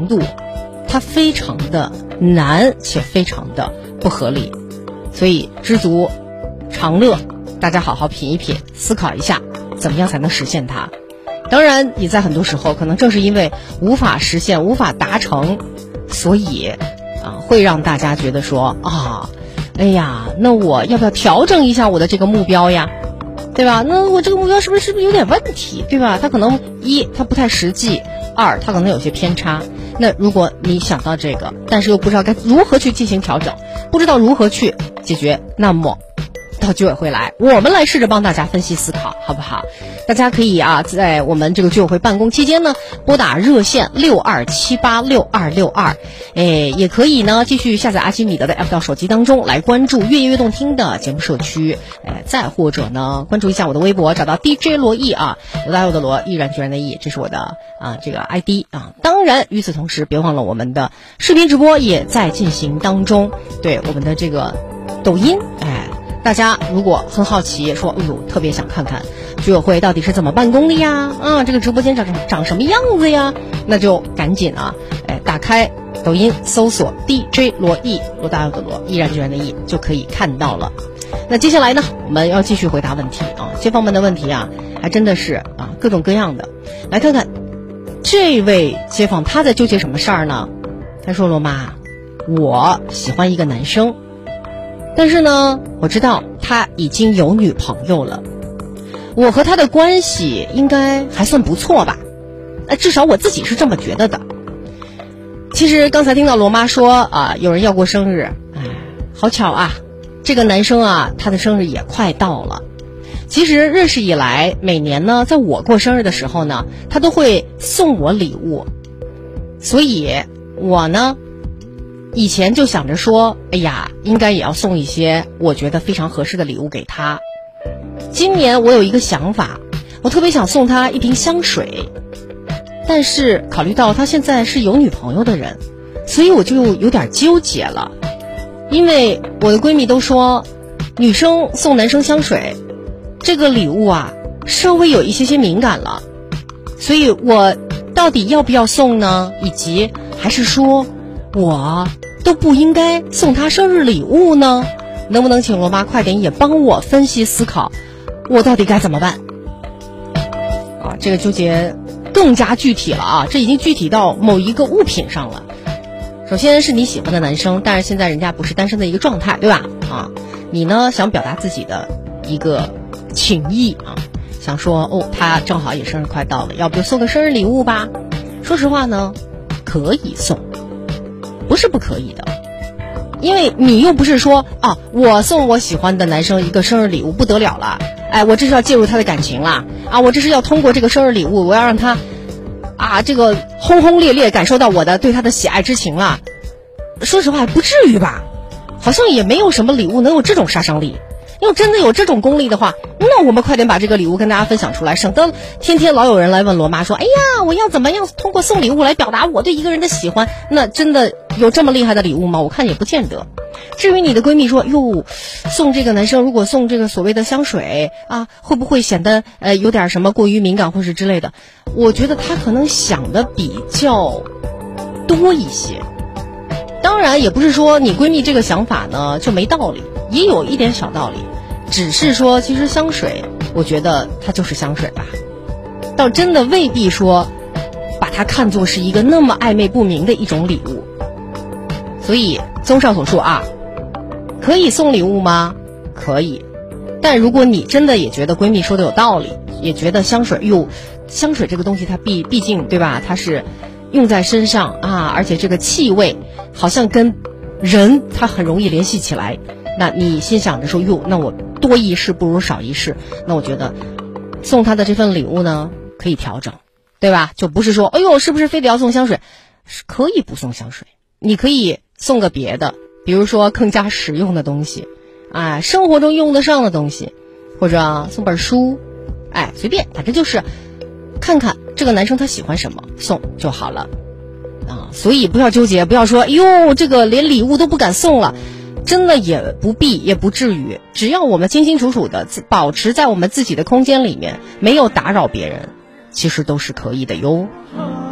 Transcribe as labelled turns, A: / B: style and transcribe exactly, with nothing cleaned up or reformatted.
A: 程度，它非常的难且非常的不合理。所以知足常乐，大家好好品一品，思考一下怎么样才能实现它。当然也在很多时候可能正是因为无法实现无法达成，所以啊会让大家觉得说啊哎呀，那我要不要调整一下我的这个目标呀，对吧？那我这个目标是不是是不是有点问题，对吧？它可能一它不太实际，二它可能有些偏差。那如果你想到这个，但是又不知道该如何去进行调整，不知道如何去解决，那么到居委会来，我们来试着帮大家分析思考，好不好？大家可以啊，在我们这个居委会办公期间呢，拨打热线六二七八六二六二，哎，也可以呢继续下载阿基米德的 app 到手机当中来关注越夜越动听的节目社区，哎，再或者呢关注一下我的微博，找到 D J 罗毅啊，罗大佑的罗，毅然决然的毅，这是我的啊这个 I D 啊。当然，与此同时，别忘了我们的视频直播也在进行当中，对我们的这个抖音，哎。大家如果很好奇说，哎呦，特别想看看居委会到底是怎么办公的呀？啊，这个直播间长长什么样子呀？那就赶紧啊，哎，打开抖音搜索 D J 罗毅，罗大佑的罗，毅然决然的毅，就可以看到了。那接下来呢，我们要继续回答问题啊，街坊们的问题啊，还真的是啊各种各样的。来看看这位街坊他在纠结什么事儿呢？他说：罗妈，我喜欢一个男生。但是呢，我知道他已经有女朋友了，我和他的关系应该还算不错吧？呃，至少我自己是这么觉得的。其实刚才听到罗妈说啊，有人要过生日，哎，好巧啊，这个男生啊，他的生日也快到了。其实认识以来，每年呢，在我过生日的时候呢，他都会送我礼物，所以我呢。以前就想着说，哎呀，应该也要送一些我觉得非常合适的礼物给他。今年我有一个想法，我特别想送他一瓶香水，但是考虑到他现在是有女朋友的人，所以我就有点纠结了。因为我的闺蜜都说，女生送男生香水，这个礼物啊，稍微有一些些敏感了，所以我到底要不要送呢？以及还是说我都不应该送他生日礼物呢？能不能请罗妈快点也帮我分析思考，我到底该怎么办？啊，这个纠结更加具体了啊，这已经具体到某一个物品上了。首先是你喜欢的男生，但是现在人家不是单身的一个状态，对吧？啊，你呢想表达自己的一个情意啊，想说哦，他正好也生日快到了，要不就送个生日礼物吧？说实话呢，可以送。不是不可以的，因为你又不是说啊，我送我喜欢的男生一个生日礼物不得了了，哎，我这是要介入他的感情啦，啊，我这是要通过这个生日礼物，我要让他啊这个轰轰烈烈感受到我的对他的喜爱之情啦。说实话，不至于吧？好像也没有什么礼物能有这种杀伤力。要真的有这种功力的话，那我们快点把这个礼物跟大家分享出来，省得天天老有人来问罗妈说，哎呀，我要怎么样通过送礼物来表达我对一个人的喜欢？那真的有这么厉害的礼物吗？我看也不见得。至于你的闺蜜说，哟，送这个男生如果送这个所谓的香水啊，会不会显得呃有点什么过于敏感或是之类的？我觉得她可能想的比较多一些。当然也不是说你闺蜜这个想法呢就没道理，也有一点小道理，只是说其实香水我觉得它就是香水吧，倒真的未必说把它看作是一个那么暧昧不明的一种礼物。所以综上所述啊，可以送礼物吗？可以，但如果你真的也觉得闺蜜说的有道理，也觉得香水哟，香水这个东西它毕毕竟对吧，它是用在身上啊，而且这个气味好像跟人它很容易联系起来，那你心想着说哟，那我多一事不如少一事，那我觉得送他的这份礼物呢可以调整，对吧？就不是说哎呦是不是非得要送香水，可以不送香水，你可以送个别的，比如说更加实用的东西，哎，生活中用得上的东西，或者送本书，哎，随便，反正就是看看这个男生他喜欢什么，送就好了啊。所以不要纠结，不要说哟这个连礼物都不敢送了，真的也不必也不至于，只要我们清清楚楚的保持在我们自己的空间里面，没有打扰别人，其实都是可以的哟。